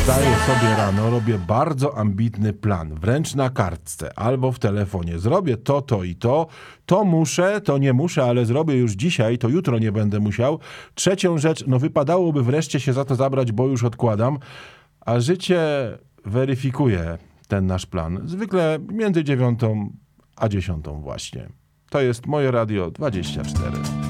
Wstaję sobie rano, robię bardzo ambitny plan, wręcz na kartce albo w telefonie. Zrobię to i to muszę, to nie muszę, ale zrobię już dzisiaj, to jutro nie będę musiał. Trzecią rzecz, wypadałoby wreszcie się za to zabrać, bo już odkładam, a życie weryfikuje ten nasz plan. Zwykle między 9 a 10 właśnie. To jest moje Radio 24.